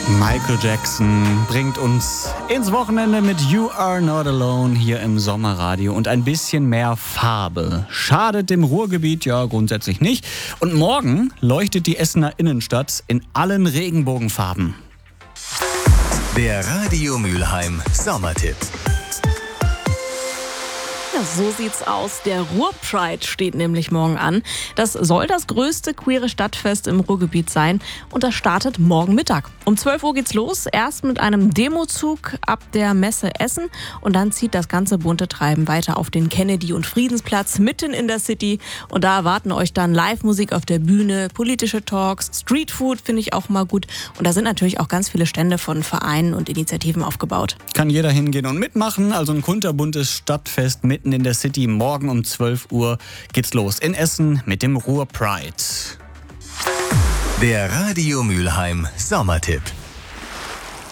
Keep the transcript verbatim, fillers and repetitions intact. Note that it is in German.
Michael Jackson bringt uns ins Wochenende mit You Are Not Alone hier im Sommerradio und ein bisschen mehr Farbe. Schadet dem Ruhrgebiet ja grundsätzlich nicht. Und morgen leuchtet die Essener Innenstadt in allen Regenbogenfarben. Der Radio Mülheim Sommertipp. Ja, so sieht's aus. Der Ruhr-Pride steht nämlich morgen an. Das soll das größte queere Stadtfest im Ruhrgebiet sein und das startet morgen Mittag. Um zwölf Uhr geht's los, erst mit einem Demozug ab der Messe Essen und dann zieht das ganze bunte Treiben weiter auf den Kennedy- und Friedensplatz mitten in der City und da erwarten euch dann Live-Musik auf der Bühne, politische Talks, Streetfood finde ich auch mal gut und da sind natürlich auch ganz viele Stände von Vereinen und Initiativen aufgebaut. Kann jeder hingehen und mitmachen, also ein kunterbuntes Stadtfest mitten in der City. Morgen um zwölf Uhr geht's los in Essen mit dem Ruhr Pride. Der Radio Mülheim Sommertipp.